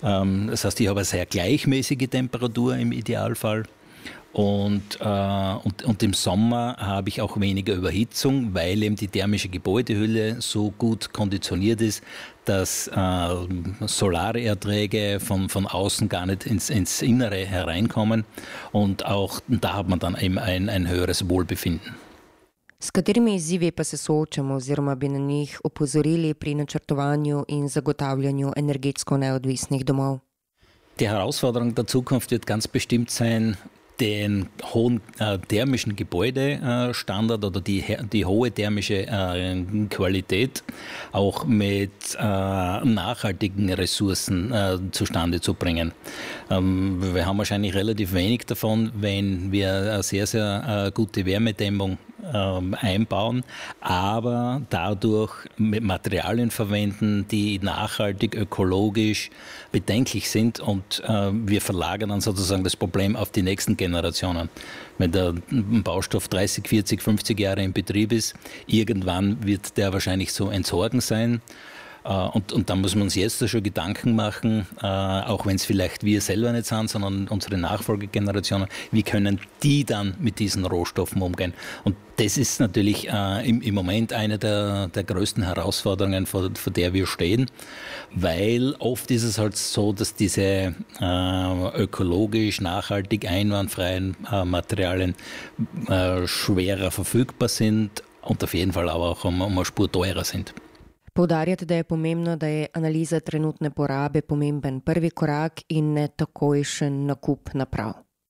Das heißt, ich habe eine sehr gleichmäßige Temperatur im Idealfall. Und im Sommer habe ich auch weniger Überhitzung, weil eben die thermische Gebäudehülle so gut konditioniert ist, dass solare Erträge von außen gar nicht ins Innere hereinkommen. Und auch da hat man dann eben ein höheres Wohlbefinden. S katerimi izzivi pa se soočamo oziroma bi na njih opozorili pri načrtovanju in zagotavljanju energetsko neodvisnih domov? Die Herausforderung der Zukunft wird ganz bestimmt sein, den hohen thermischen Gebäudestandard oder die hohe thermische Qualität auch mit nachhaltigen Ressourcen zustande zu bringen. Wir haben wahrscheinlich relativ wenig davon, wenn wir eine sehr, sehr gute Wärmedämmung einbauen, aber dadurch Materialien verwenden, die nachhaltig, ökologisch bedenklich sind und wir verlagern dann sozusagen das Problem auf die nächsten Generationen. Wenn der Baustoff 30, 40, 50 Jahre in Betrieb ist, irgendwann wird der wahrscheinlich zu entsorgen sein. Und da muss man uns jetzt schon Gedanken machen, auch wenn es vielleicht wir selber nicht sind, sondern unsere Nachfolgegenerationen, wie können die dann mit diesen Rohstoffen umgehen? Und das ist natürlich im Moment eine der größten Herausforderungen, vor der wir stehen, weil oft ist es halt so, dass diese ökologisch, nachhaltig, einwandfreien Materialien schwerer verfügbar sind und auf jeden Fall aber auch um eine Spur teurer sind. Poudarjate, da je pomembno, da je analiza trenutne porabe pomemben prvi korak in ne takojšen nakup naprav.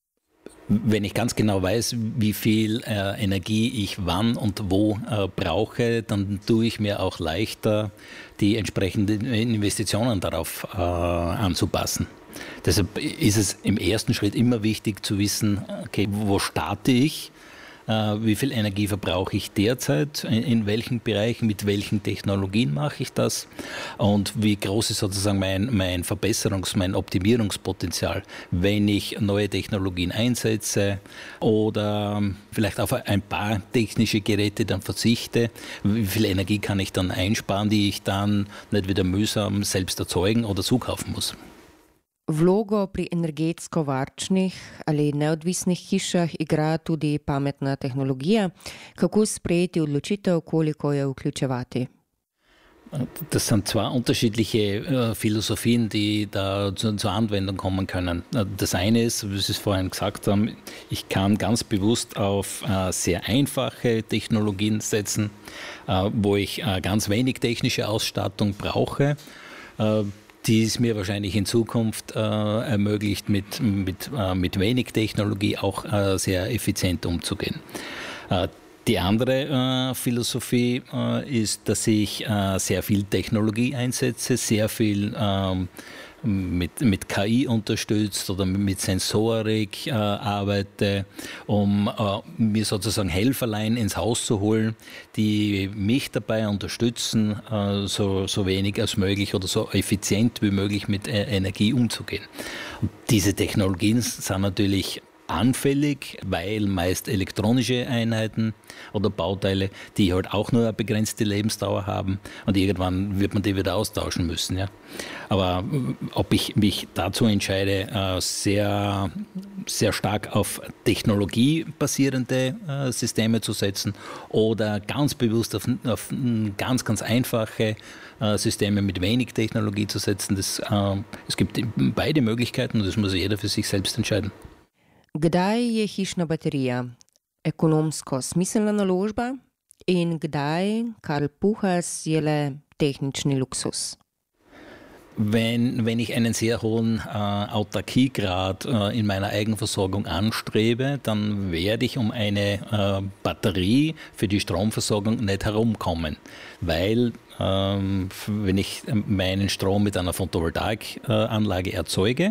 Wenn ich ganz genau weiß, wie viel Energie ich wann und wo brauche, dann tue ich mir auch leichter, die entsprechenden Investitionen darauf anzupassen. Deshalb ist es im ersten Schritt immer wichtig zu wissen, okay, wo starte ich? Wie viel Energie verbrauche ich derzeit, in welchen Bereichen, mit welchen Technologien mache ich das und wie groß ist sozusagen mein mein Optimierungspotenzial, wenn ich neue Technologien einsetze oder vielleicht auf ein paar technische Geräte dann verzichte, wie viel Energie kann ich dann einsparen, die ich dann nicht wieder mühsam selbst erzeugen oder zukaufen muss. Vlogo pri energetsko varčnih ali neodvisnih hišah igra tudi pametna tehnologija. Kako sprejeti odločitev, koliko je vključevati? Das sind zwei unterschiedliche Philosophien, die da zur Anwendung kommen können. Das eine ist, wie Sie es vorhin gesagt haben, ich kann ganz bewusst auf sehr einfache Technologien setzen, wo ich ganz wenig technische Ausstattung brauche, die es mir wahrscheinlich in Zukunft ermöglicht, mit wenig Technologie auch sehr effizient umzugehen. Die andere Philosophie ist, dass ich sehr viel Technologie einsetze, sehr viel mit KI unterstützt oder mit Sensorik arbeite, um mir sozusagen Helferlein ins Haus zu holen, die mich dabei unterstützen, so wenig als möglich oder so effizient wie möglich mit Energie umzugehen. Und diese Technologien sind natürlich anfällig, weil meist elektronische Einheiten oder Bauteile, die halt auch nur eine begrenzte Lebensdauer haben und irgendwann wird man die wieder austauschen müssen. Ja. Aber ob ich mich dazu entscheide, sehr, sehr stark auf technologiebasierende Systeme zu setzen oder ganz bewusst auf ganz, ganz einfache Systeme mit wenig Technologie zu setzen, es gibt beide Möglichkeiten und das muss jeder für sich selbst entscheiden. Kdaj je hišna baterija ekonomsko smiselna naložba in kdaj, Karl Puhas, je le tehnični Luxus? Wenn ich einen sehr hohen Autarkiegrad in meiner Eigenversorgung anstrebe, dann werde ich um eine Batterie für die Stromversorgung nicht herumkommen, weil wenn ich meinen Strom mit einer Photovoltaikanlage erzeuge,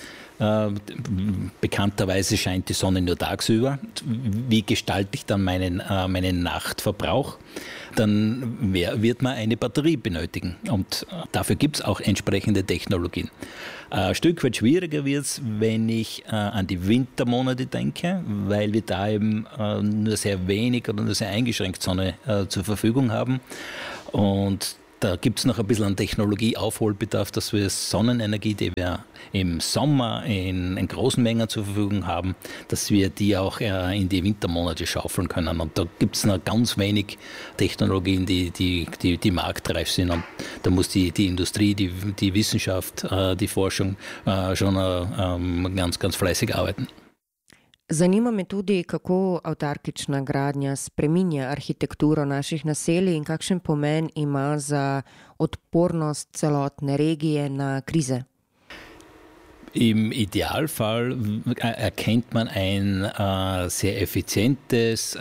bekannterweise scheint die Sonne nur tagsüber. Wie gestalte ich dann meinen Nachtverbrauch? Dann wird man eine Batterie benötigen. Und dafür gibt es auch entsprechende Technologien. Ein Stück weit schwieriger wird es, wenn ich an die Wintermonate denke, weil wir da eben nur sehr wenig oder nur sehr eingeschränkt Sonne zur Verfügung haben. Und Da gibt es noch ein bisschen einen Technologieaufholbedarf, dass wir Sonnenenergie, die wir im Sommer in großen Mengen zur Verfügung haben, dass wir die auch in die Wintermonate schaufeln können. Und da gibt es noch ganz wenig Technologien, die marktreif sind. Und da muss die Industrie, die Wissenschaft, die Forschung schon ganz, ganz fleißig arbeiten. Zanima me tudi, kako avtarkična gradnja spreminja arhitekturo naših naselij in kakšen pomen ima za odpornost celotne regije na krize. Im Idealfall erkennt man ein sehr effizientes,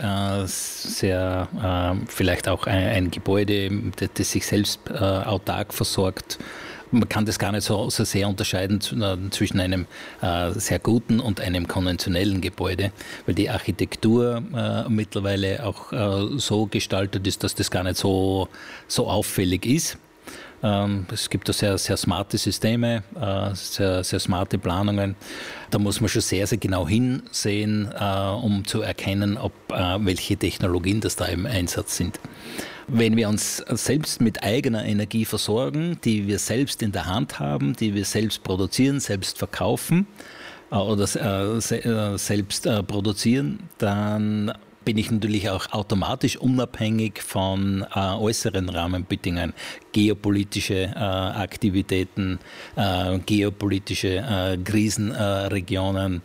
vielleicht auch ein Gebäude, das sich selbst autark versorgt. Man kann das gar nicht so sehr unterscheiden zwischen einem sehr guten und einem konventionellen Gebäude, weil die Architektur mittlerweile auch so gestaltet ist, dass das gar nicht so auffällig ist. Es gibt da sehr, sehr smarte Systeme, sehr, sehr smarte Planungen. Da muss man schon sehr, sehr genau hinsehen, um zu erkennen, welche Technologien das da im Einsatz sind. Wenn wir uns selbst mit eigener Energie versorgen, die wir selbst in der Hand haben, die wir selbst produzieren, selbst verkaufen oder selbst produzieren, dann bin ich natürlich auch automatisch unabhängig von äußeren Rahmenbedingungen, geopolitische Aktivitäten, geopolitische Krisenregionen,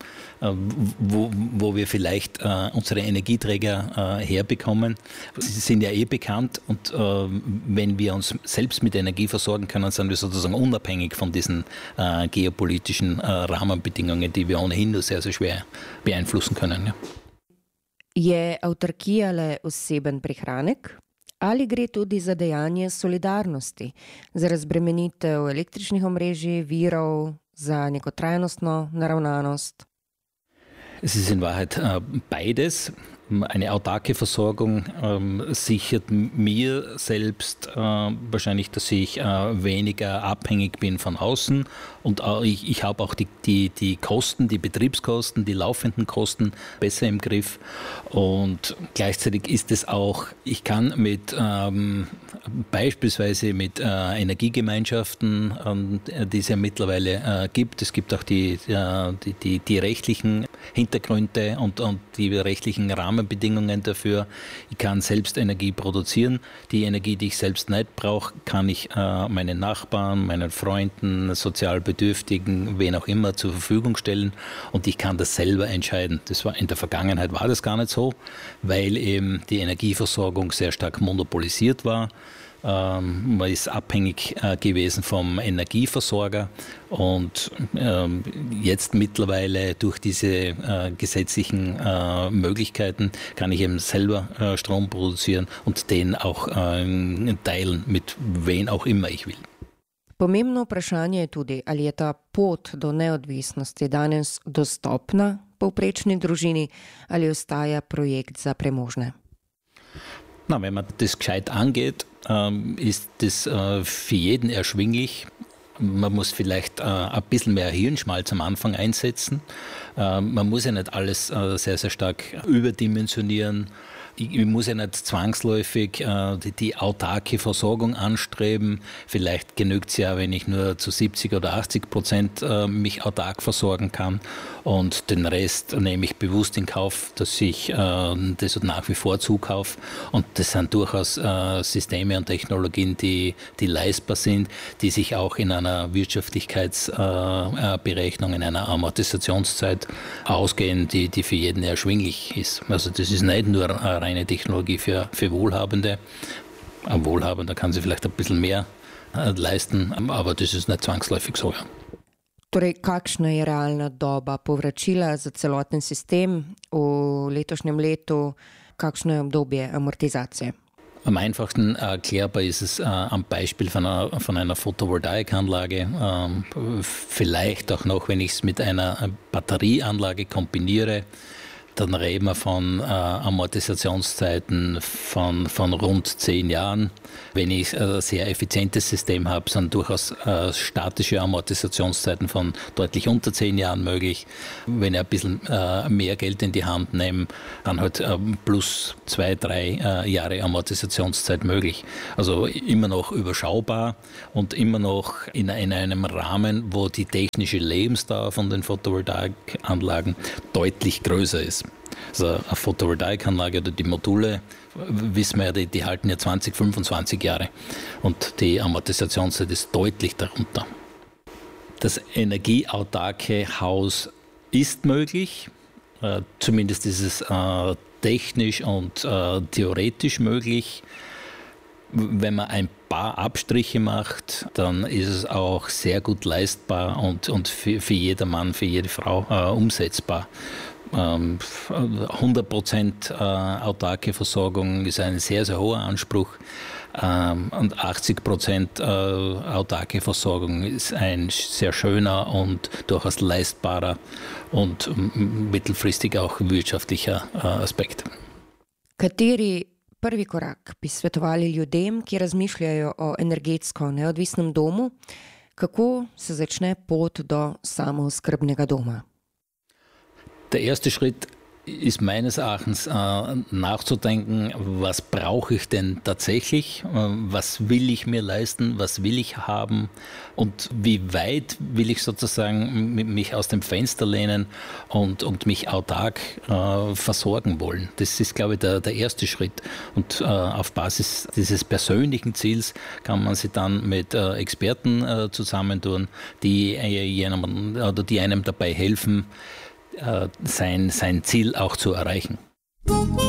wo wir vielleicht unsere Energieträger herbekommen. Sie sind ja bekannt und wenn wir uns selbst mit Energie versorgen können, sind wir sozusagen unabhängig von diesen geopolitischen Rahmenbedingungen, die wir ohnehin nur sehr, sehr schwer beeinflussen können. Ja. Je avtarkija le oseben prihranek ali gre tudi za dejanje solidarnosti, za razbremenitev električnih omrežij, virov, za neko trajnostno naravnanost? Es ist in Wahrheit beides. Eine autarke Versorgung sichert mir selbst wahrscheinlich, dass ich weniger abhängig bin von außen und ich habe auch die Kosten, die Betriebskosten, die laufenden Kosten besser im Griff und gleichzeitig ist es auch, ich kann beispielsweise mit Energiegemeinschaften, die es ja mittlerweile gibt, es gibt auch die rechtlichen Hintergründe und die rechtlichen Rahmenbedingungen dafür. Ich kann selbst Energie produzieren. Die Energie, die ich selbst nicht brauche, kann ich meinen Nachbarn, meinen Freunden, sozial Bedürftigen, wen auch immer zur Verfügung stellen und ich kann das selber entscheiden. In der Vergangenheit war das gar nicht so, weil eben die Energieversorgung sehr stark monopolisiert war. Man ist abhängig gewesen vom Energieversorger und jetzt mitteilen durch diese gesetzlichen Möglichkeiten kann ich eben selber Strom produzieren und den auch teilen mit wen auch immer ich will. Pomembno vprašanje je tudi, ali je ta pot do neodvisnosti danes dostopna povprečni družini ali ostaja projekt za premožne. Na, wenn man das gescheit angeht, ist das für jeden erschwinglich. Man muss vielleicht ein bisschen mehr Hirnschmalz am Anfang einsetzen. Man muss ja nicht alles sehr, sehr stark überdimensionieren. Ich muss ja nicht zwangsläufig die autarke Versorgung anstreben. Vielleicht genügt es ja, wenn ich nur zu 70 oder 80% mich autark versorgen kann und den Rest nehme ich bewusst in Kauf, dass ich das nach wie vor zukaufe. Und das sind durchaus Systeme und Technologien, die leistbar sind, die sich auch in einer Wirtschaftlichkeitsberechnung, in einer Amortisationszeit ausgehen, die für jeden erschwinglich ist. Also das ist nicht nur reine Technologie für Wohlhabende. Ein Wohlhabender kann sich vielleicht ein bisschen mehr leisten, aber das ist nicht zwangsläufig so. Ja. Torej, kakšna je realna doba povračila za celoten sistem v letošnjem letu? Kakšno je obdobje amortizacije? Am einfachsten erklärbar ist es am Beispiel von einer Photovoltaikanlage, vielleicht auch noch, wenn ich es mit einer Batterieanlage kombiniere, dann reden wir von Amortisationszeiten von rund 10 Jahren. Wenn ich ein sehr effizientes System habe, sind durchaus statische Amortisationszeiten von deutlich unter 10 Jahren möglich. Wenn ich ein bisschen mehr Geld in die Hand nehme, dann halt plus 2, 3 Jahre Amortisationszeit möglich. Also immer noch überschaubar und immer noch in einem Rahmen, wo die technische Lebensdauer von den Photovoltaikanlagen deutlich größer ist. Also eine Photovoltaikanlage oder die Module, wissen wir ja, die halten ja 20, 25 Jahre und die Amortisationszeit ist deutlich darunter. Das energieautarke Haus ist möglich, zumindest ist es technisch und theoretisch möglich. Wenn man ein paar Abstriche macht, dann ist es auch sehr gut leistbar und für jedermann, für jede Frau umsetzbar. 100% autarke Versorgung ist ein sehr, sehr hoher Anspruch und 80% autarke Versorgung ist ein sehr schöner und durchaus leistbarer und mittelfristig auch wirtschaftlicher Aspekt. Kateri prvi korak bi svetovali ljudem, ki razmišljajo o energetsko neodvisnem domu, kako se začne pot do samooskrbnega doma? Der erste Schritt ist meines Erachtens nachzudenken, was brauche ich denn tatsächlich, was will ich mir leisten, was will ich haben und wie weit will ich sozusagen mich aus dem Fenster lehnen und mich autark versorgen wollen. Das ist, glaube ich, der erste Schritt. Und auf Basis dieses persönlichen Ziels kann man sich dann mit Experten zusammentun, die einem dabei helfen, sein Ziel auch zu erreichen.